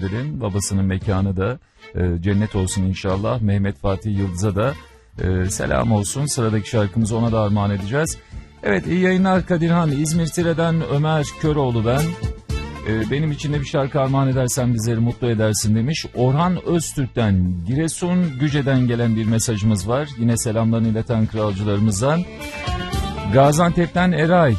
edelim. Babasının mekanı da cennet olsun inşallah. Mehmet Fatih Yıldız'a da selam olsun. Sıradaki şarkımızı ona da armağan edeceğiz. Evet, iyi yayınlar Kadirhan. İzmir Tire'den Ömer Köroğlu ben. Benim için de bir şarkı armağan edersen bizleri mutlu edersin demiş. Orhan Öztürk'ten, Giresun Güce'den gelen bir mesajımız var. Yine selamlarını ileten kralcılarımızdan. Gaziantep'ten Eray.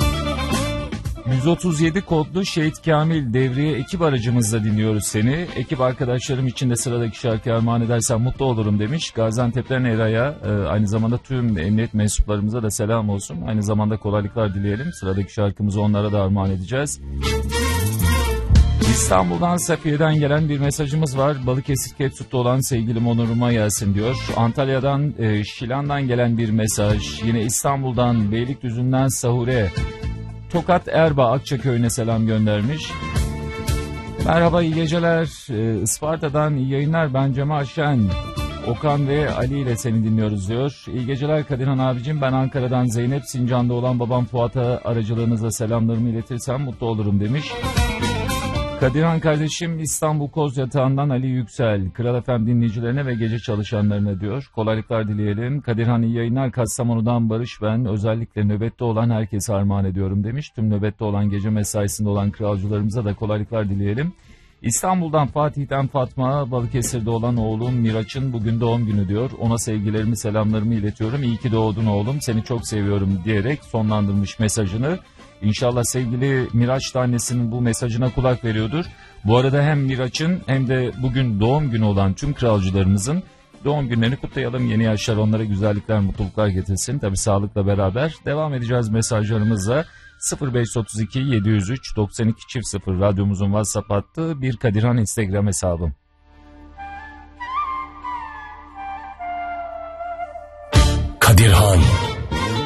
137 kodlu Şehit Kamil Devriye ekip aracımızla dinliyoruz seni. Ekip arkadaşlarım için de sıradaki şarkı armağan edersen mutlu olurum demiş. Gaziantep'ten Eray'a aynı zamanda tüm emniyet mensuplarımıza da selam olsun. Aynı zamanda kolaylıklar dileyelim. Sıradaki şarkımızı onlara da armağan edeceğiz. İstanbul'dan Safiye'den gelen bir mesajımız var. Balıkesir Kepsut'ta olan sevgilim Onur'uma gelsin diyor. Antalya'dan Şilan'dan gelen bir mesaj. Yine İstanbul'dan Beylikdüzü'nden Sahure. Tokat Erbaa Akçaköy'üne selam göndermiş. Merhaba, iyi geceler. Isparta'dan iyi yayınlar. Ben Cemal Şen. Okan ve Ali ile seni dinliyoruz diyor. İyi geceler Kadirhan abicim. Ben Ankara'dan Zeynep. Sincan'da olan babam Fuat'a aracılığınızla selamlarımı iletirsem mutlu olurum demiş. Kadirhan kardeşim İstanbul Kozyatağı'ndan Ali Yüksel. Kral FM dinleyicilerine ve gece çalışanlarına diyor. Kolaylıklar dileyelim. Kadirhan iyi yayınlar. Kastamonu'dan Barış ben. Özellikle nöbette olan herkese armağan ediyorum demiş. Tüm nöbette olan gece mesaisinde olan kralcılarımıza da kolaylıklar dileyelim. İstanbul'dan Fatih'ten Fatma, Balıkesir'de olan oğlum Miraç'ın bugün doğum günü diyor. Ona sevgilerimi, selamlarımı iletiyorum. İyi ki doğdun oğlum, seni çok seviyorum diyerek sonlandırmış mesajını. İnşallah sevgili Miraç da annesinin bu mesajına kulak veriyordur. Bu arada hem Miraç'ın hem de bugün doğum günü olan tüm kralcılarımızın doğum günlerini kutlayalım. Yeni yaşlar onlara güzellikler, mutluluklar getirsin. Tabii sağlıkla beraber devam edeceğiz mesajlarımızla. 0532 703 92 0 radyomuzun WhatsApp hattı, bir Kadirhan Instagram hesabım. Kadirhan